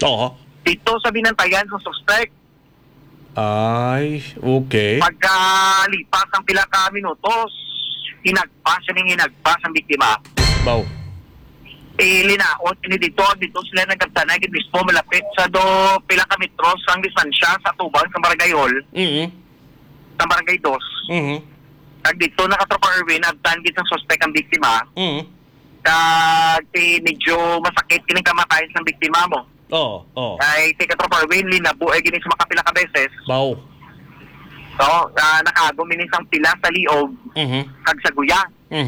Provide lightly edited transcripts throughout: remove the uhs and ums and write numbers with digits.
Oo. Dito sa binantayan sa suspect. Ay, okay. Pagkalipas ang pila ka minutos, hinagpas ang biktima. Baw. Linaot ini dito sila nagkabtanay mismo malapit sa pila ka metros ang distansya sa tuban sa Barangay Hall. Sa Barangay 2. Kag dito nakatropa Erwin abtan gid ang suspect ang biktima. Kag medyo masakit kining kamatayon ng biktima mo. Oo. Ay si katropa Erwin linabu ay gini sa makapila ka beses. Baw. So, nakagumini sang pila sa liog. Kag sa guya.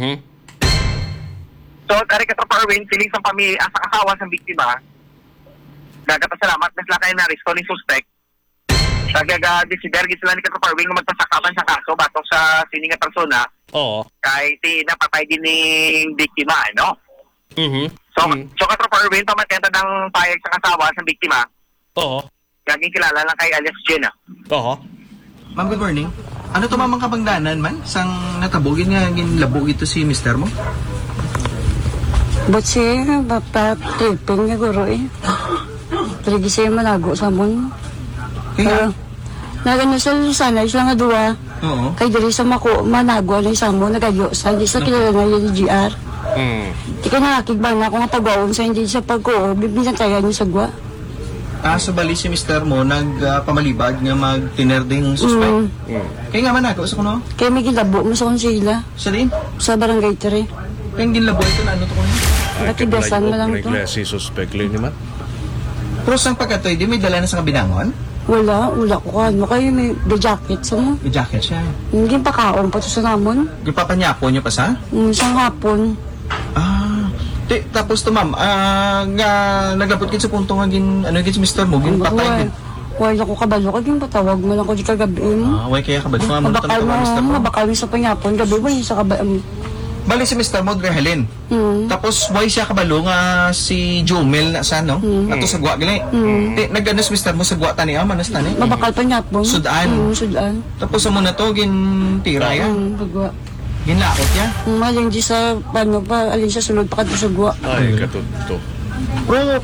So, ari katropa Erwin, siling sa pamilya, sa asawa ng biktima, nagkapasalamat na sila kayo na-risko ni suspect. Nagag-desider sila ni katropa Erwin na magpasakaman sa kaso batok sa sining nga persona. Oo. Kahit napatay din ni biktima, no? So katropa Erwin, pamatenta ng payag sa asawa ng biktima. Oo. Gaging kilala lang kay alias Jenna. Oo. Ma'am, good morning. Ano to mamang kabangdanan man? Sang natabugin nga ginlabo ito si mister mo? Ba't siya papatipin niya guro eh. Trigi siya malago sa mon. Kaya? Nagano sa sanay sila nga duwa. Oo. Kay diri sa manago alay sa mo nagayo sa di sa kilala na yung GR. Di ka nakakigba na kung pagwaon sa hindi sa pagko, bibinantayan niyo sa gwa. Sa bali si mister mo nagpamalibag nga magtinerding suspect. Kaya nga manago sa kuno? Kaya may gilabo mo sa konsila. Sa din? Sa barangay 3. Kaya ginlabo ito na ano to kuno? Katigasan mo lang to. Si suspect lang naman. Pero sang pagkatoy, di may dala na sa kabinangon? Wala ko ano kayo may jacket sa mo. May jacket siya. Hindi pa kaon pa to sa namon. Gipapanyapo niyo pa sa? Isang hapon. Tapos to ma'am, nga naglapot kin sa punto nga si mister mo, patay din. Wala ko kabalo ka, yung patawag mo lang ko di kagabi mo. Way kaya kabalo nga mo mister mo. Mabakal mo sa panyapon, gabi mo yung sa kabalo. Bali si mister mo, Helen. Tapos way siya kabalo nga si Jomel na sa no? Ato sa gwa gali. Nag-ano si mister mo sa gwa tani, manas tani. Mabakal panyapon. Sudan. Sudan. Tapos amo na to, tira yan. Pagwa. Ginlaot niya. Alin di sa, paano pa, alin siya sunod pa kadto sa gwa. Ay, katuto. Pero,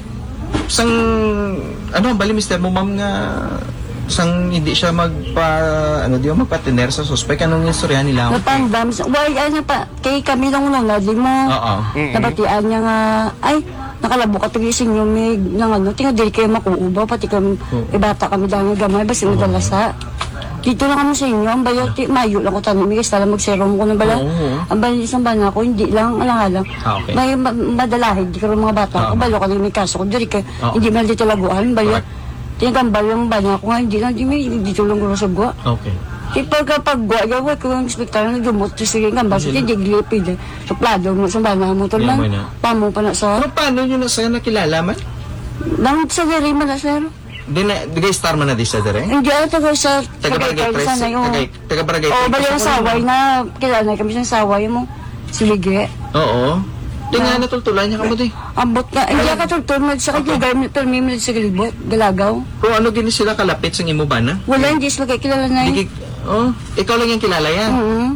bali mister mo, ma'am nga, sang hindi siya magpatiner sa suspect, anong istorya nila? Napandam, kay kami lang unang di mo. Oo. Nabatian niya nga, ay, nakalabo ka tigising yung may, tingnan dili kayo makuubaw, pati kami, bata kami dahil gamay, basta madalasa. Dito lang kami sa inyo, ang bayo, mayo lang ko tanong, may kaya mag-serum ko ng bala. Ang bayo isang bana ko, hindi lang, alang-alang. Okay. May madalahid, di ka rin mga bata ko, balo ka rin may kaso ko, diri ka, hindi man dito laguan, bayo. Tingnan yung bana ko nga, hindi lang, dito lang ko sa gwa. Okay. Pagpagwa, gawin ko yung spektar na gamot, sige nga, basta hindi glipid, suplado mo sa bana mo, man, pamo pa na sa... Pero paano nyo na sa'yo nakilala man? Lang sa diri man na, sir. Digay star man na di sa dire? Hindi ako taga sa Taga-barangay press. Taga-barangay press. Oo, bali ang saway na, kilala kami sa saway mo, silige. Oo. Tingnan na tultulan niya kamo di. Ambot na, hindi ka tultulad sa kagugay, permi mo sa galibot, galagaw. Kung ano din sila kalapit sa imo ba na? Wala, hindi sila kilala na yun. Ikaw lang yung kilala yan.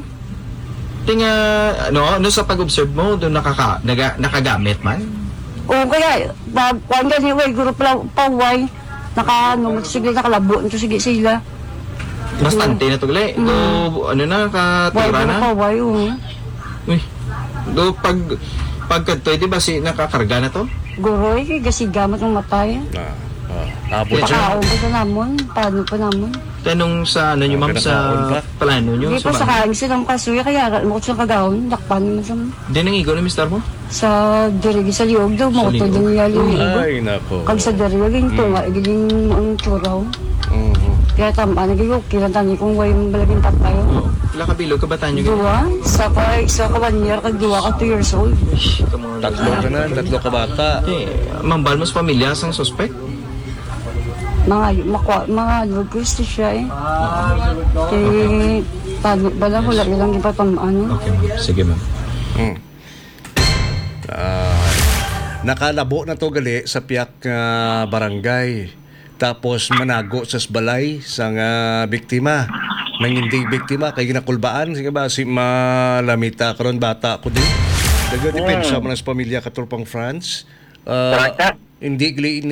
Tinga, sa pag-observe mo, doon nakagamit man? Oo, kaya, kuhan ka niya, guro paway, sige, nakalabo, ito sige sila. Bastante na to, gali. Katira na? Paway, oo. Uy, pagkatoy, di ba nakakarga na to? Guroy, kasi gamit ng matay. Abot siya. Pakaon ko sa namon, paano pa namon. Tanong sa nyo, ma'am, sa plano nyo? Hindi pa sa kain silang kasuya, kaya mo ko sa kagawon, dakpan naman sa Di nangigo na, mister mo? sa dirigi sa liog daw, mo ito din niya liog. Ay, nako. Kag sa dirigi, ito nga, igiging ang turaw. Kaya tama, nagigok, kilantani kung way mong balaging tatay. Wala ka bilog, kabataan nyo? Dua, sa ka 1 year, kag dua ka 2 years old. Tatlo ka bata. Mambal mo sa pamilya, sang suspect? Mga gusto siya eh. Kaya, bala, wala ilang iba pang ano. Okay, ma'am. Sige, ma'am. Nakalabo na to gali sa piyak barangay. Tapos manago sa balay sa biktima. Nang hindi biktima kay ginakulbaan sige ba si malamita karon bata ko din. Daga depensa man sa pamilya katulpang France. Hindi